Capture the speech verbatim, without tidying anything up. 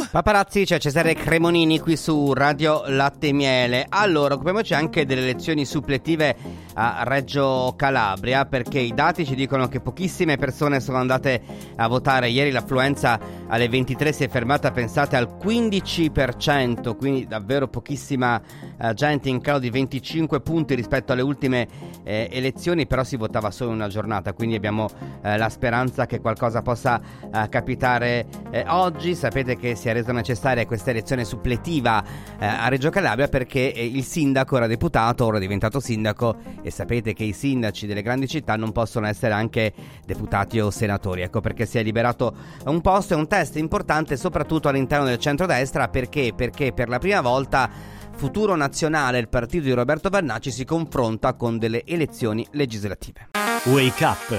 Paparazzi, c'è Cesare Cremonini qui su Radio Latte e Miele. Allora, occupiamoci anche delle elezioni suppletive a Reggio Calabria, perché i dati ci dicono che pochissime persone sono andate a votare. Ieri l'affluenza alle ventitré si è fermata, pensate, al quindici per cento, quindi davvero pochissima eh, gente, in calo di venticinque punti rispetto alle ultime eh, elezioni, però si votava solo una giornata, quindi abbiamo eh, la speranza che qualcosa possa eh, capitare eh, oggi. Sapete che si è resa necessaria questa elezione suppletiva eh, a Reggio Calabria perché eh, il sindaco era deputato, ora è diventato sindaco, e sapete che i sindaci delle grandi città non possono essere anche deputati o senatori. Ecco perché si è liberato un posto. È un test importante soprattutto all'interno del centrodestra, perché perché per la prima volta Futuro Nazionale, il partito di Roberto Vannacci, si confronta con delle elezioni legislative. Wake Up